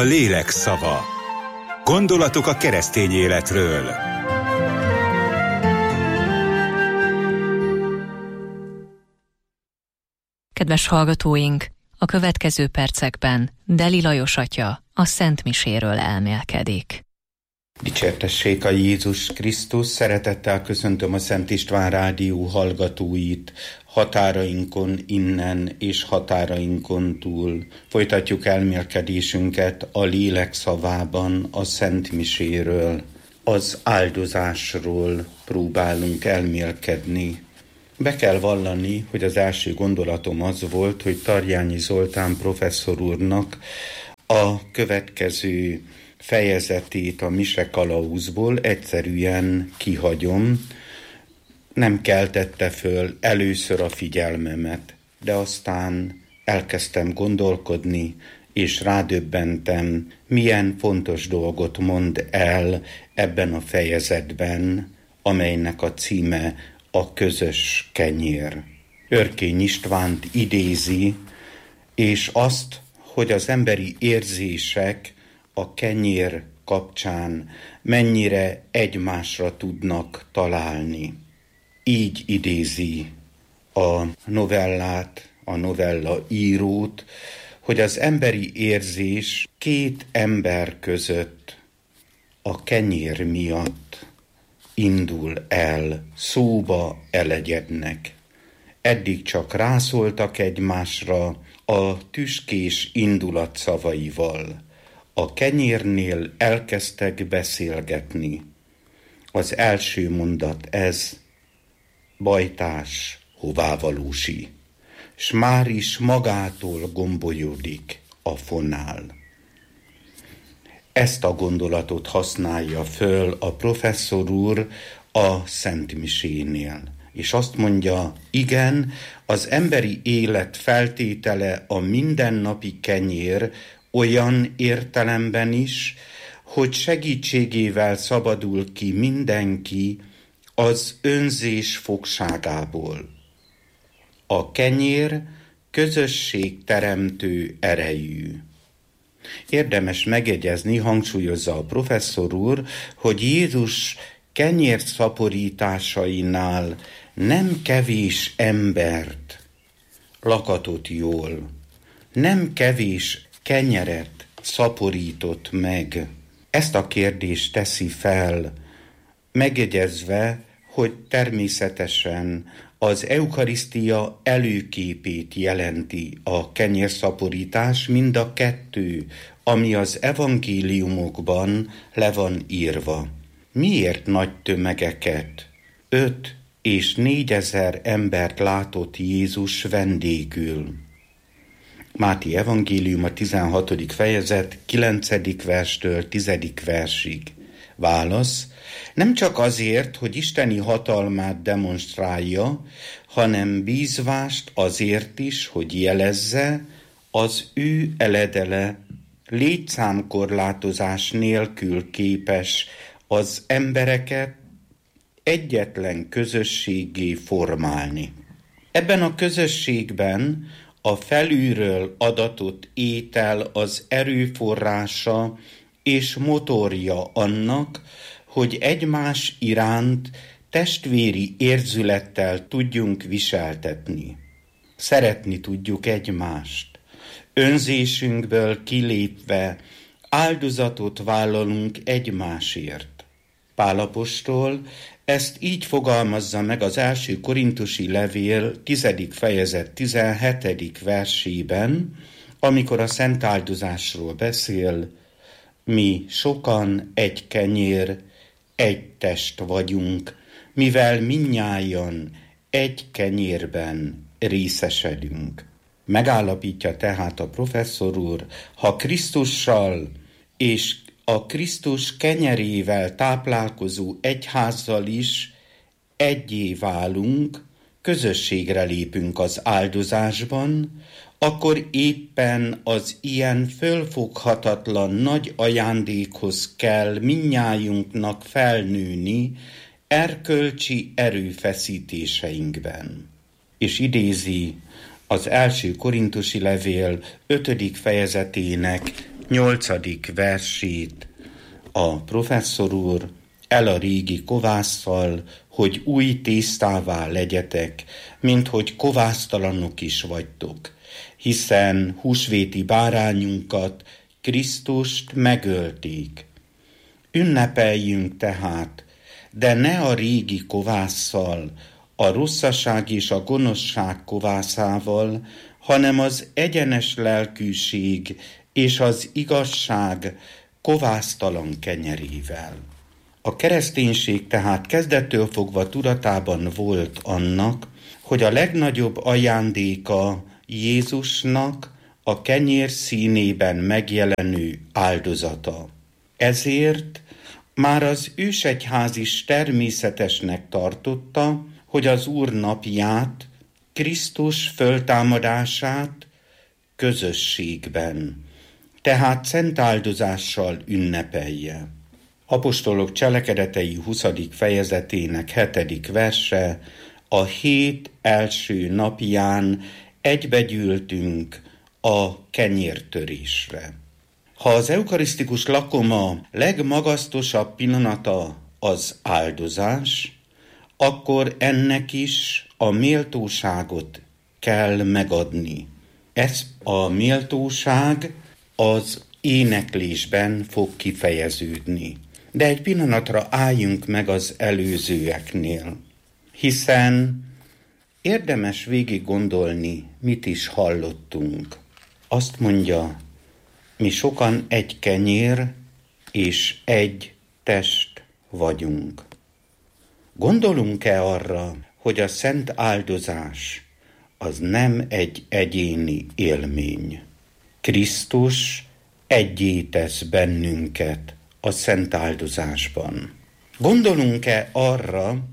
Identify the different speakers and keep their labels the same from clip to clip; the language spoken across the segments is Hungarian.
Speaker 1: A lélek szava. Gondolatok a keresztény életről.
Speaker 2: Kedves hallgatóink, a következő percekben Deli Lajos atya a Szent Miséről elmélkedik.
Speaker 3: Dicsértessék a Jézus Krisztus, szeretettel köszöntöm a Szent István Rádió hallgatóit, határainkon innen és határainkon túl. Folytatjuk elmélkedésünket a lélek szavában, a Szent Miséről. Az áldozásról próbálunk elmélkedni. Be kell vallani, hogy az első gondolatom az volt, hogy Tarjányi Zoltán professzor úrnak a következő fejezetét a Mise kalauzból egyszerűen kihagyom. Nem keltette föl először a figyelmemet, de aztán elkezdtem gondolkodni, és rádöbbentem, milyen fontos dolgot mond el ebben a fejezetben, amelynek a címe a közös kenyér. Örkény Istvánt idézi, és azt, hogy az emberi érzések a kenyér kapcsán mennyire egymásra tudnak találni. Így idézi a novellát, a novella írót, hogy az emberi érzés két ember között a kenyér miatt indul el, szóba elegyednek. Eddig csak rászóltak egymásra a tüskés indulat szavaival. A kenyérnél elkezdtek beszélgetni. Az első mondat ez: bajtás, hová valósi, s már is magától gombolyodik a fonál. Ezt a gondolatot használja föl a professzor úr a Szent Misénél, és azt mondja, igen, az emberi élet feltétele a mindennapi kenyér, olyan értelemben is, hogy segítségével szabadul ki mindenki az önzés fogságából. A kenyér közösségteremtő erejű. Érdemes megjegyezni, hangsúlyozza a professzor úr, hogy Jézus kenyérszaporításainál nem kevés embert lakatott jól, nem kevés kenyeret szaporított meg. Ezt a kérdést teszi fel, megjegyezve, hogy természetesen az eukarisztia előképét jelenti a kenyérszaporítás, mind a kettő, ami az evangéliumokban le van írva. Miért nagy tömegeket, 5 és 4 ezer embert látott Jézus vendégül? Máté evangélium a 16. fejezet 9. verstől 10. versig. Válasz: nem csak azért, hogy isteni hatalmát demonstrálja, hanem bízvást azért is, hogy jelezze, az ő eledele létszámkorlátozás nélkül képes az embereket egyetlen közösséggé formálni. Ebben a közösségben a felülről adatott étel az erőforrása és motorja annak, hogy egymás iránt testvéri érzülettel tudjunk viseltetni. Szeretni tudjuk egymást. Önzésünkből kilépve áldozatot vállalunk egymásért. Pál apostol ezt így fogalmazza meg az első korintusi levél 10. fejezet 17. versében, amikor a szent áldozásról beszél: mi sokan egy kenyér, egy test vagyunk, mivel mindnyájan egy kenyérben részesedünk. Megállapítja tehát a professzor úr, ha Krisztussal és a Krisztus kenyerével táplálkozó egyházzal is egyé válunk, közösségre lépünk az áldozásban, akkor éppen az ilyen fölfoghatatlan nagy ajándékhoz kell mindnyájunknak felnőni erkölcsi erőfeszítéseinkben. És idézi az első korintusi levél 5. fejezetének 8. versét a professzor úr: el a régi kovásszal, hogy új tésztává legyetek, mint hogy kovásztalanok is vagytok, hiszen húsvéti bárányunkat, Krisztust megölték. Ünnepeljünk tehát, de ne a régi kovásszal, a rosszaság és a gonoszság kovászával, hanem az egyenes lelkűség és az igazság kovásztalan kenyerével. A kereszténység tehát kezdettől fogva tudatában volt annak, hogy a legnagyobb ajándéka Jézusnak a kenyér színében megjelenő áldozata. Ezért már az ősegyház is természetesnek tartotta, hogy az Úr napját, Krisztus föltámadását közösségben, tehát szent áldozással ünnepelje. Apostolok cselekedetei 20. fejezetének 7. verse: a hét első napján egybegyűltünk a kenyértörésre. Ha az eukarisztikus lakoma legmagasztosabb pillanata az áldozás, akkor ennek is a méltóságot kell megadni. Ez a méltóság az éneklésben fog kifejeződni. De egy pillanatra álljunk meg az előzőeknél, hiszen érdemes végig gondolni, mit is hallottunk. Azt mondja, mi sokan egy kenyér és egy test vagyunk. Gondolunk-e arra, hogy a szent áldozás az nem egy egyéni élmény? Krisztus egyé tesz bennünket a szent áldozásban. Gondolunk-e arra,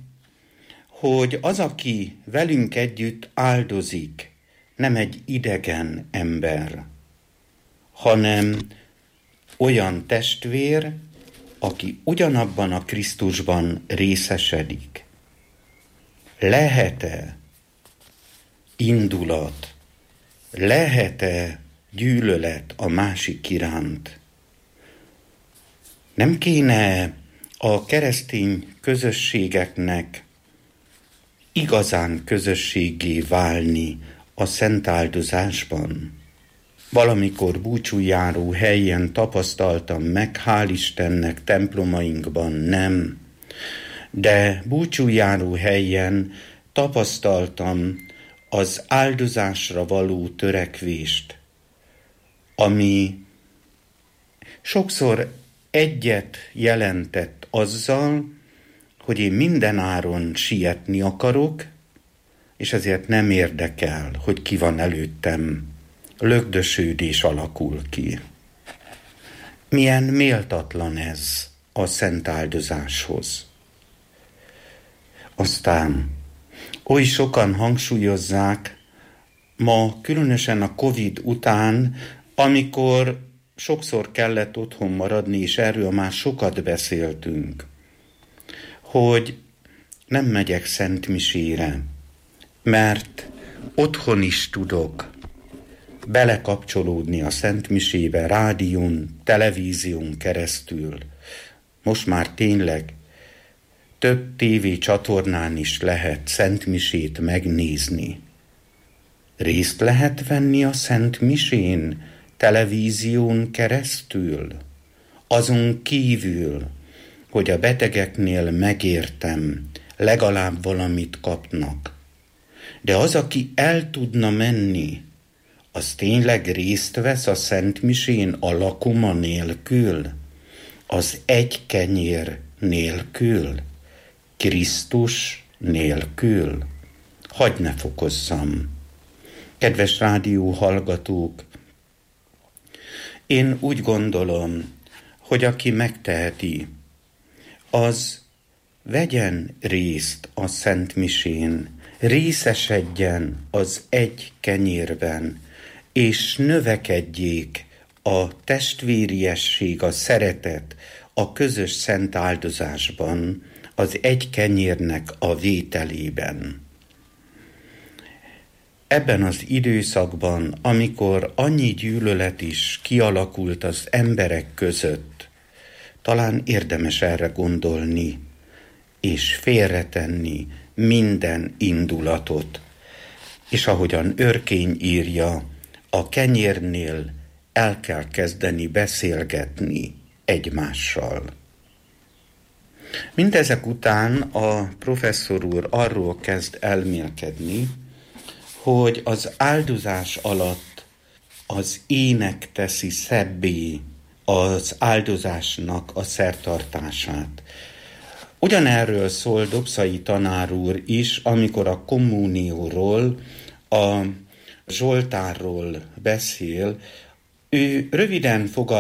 Speaker 3: hogy az, aki velünk együtt áldozik, nem egy idegen ember, hanem olyan testvér, aki ugyanabban a Krisztusban részesedik? Lehet-e indulat, lehet-e gyűlölet a másik iránt? Nem kéne a keresztény közösségeknek igazán közösségé válni a szent áldozásban? Valamikor búcsújáró helyen tapasztaltam meg, hál' Istennek templomainkban nem, de búcsújáró helyen tapasztaltam az áldozásra való törekvést, ami sokszor egyet jelentett azzal, hogy én minden áron sietni akarok, és ezért nem érdekel, hogy ki van előttem. Lögdösődés alakul ki. Milyen méltatlan ez a szent áldozáshoz. Aztán oly sokan hangsúlyozzák ma, különösen a Covid után, amikor sokszor kellett otthon maradni, és erről már sokat beszéltünk, hogy nem megyek szentmisére, mert otthon is tudok belekapcsolódni a szentmisébe, rádión, televízión keresztül. Most már tényleg több tévécsatornán is lehet szentmisét megnézni. Részt lehet venni a szentmisén televízión keresztül, azon kívül, hogy a betegeknél megértem, legalább valamit kapnak. De az, aki el tudna menni, az tényleg részt vesz a szentmisén a lakoma nélkül, az egy kenyér nélkül, Krisztus nélkül. Hadd ne fokozzam. Kedves rádió hallgatók, én úgy gondolom, hogy aki megteheti, az vegyen részt a szentmisén, részesedjen az egy kenyérben, és növekedjék a testvériesség, a szeretet, a közös szent áldozásban, az egy kenyérnek a vételében. ebben az időszakban, amikor annyi gyűlölet is kialakult az emberek között, talán érdemes erre gondolni, és félretenni minden indulatot. És ahogyan Örkény írja, a kenyérnél el kell kezdeni beszélgetni egymással. Mindezek után a professzor úr arról kezd elmélkedni, hogy az áldozás alatt az ének teszi szebbé az áldozásnak a szertartását. Ugyanerről szól Dobszai tanár úr is, amikor a kommunióról, a Zsoltárról beszél. Ő röviden fogalmaz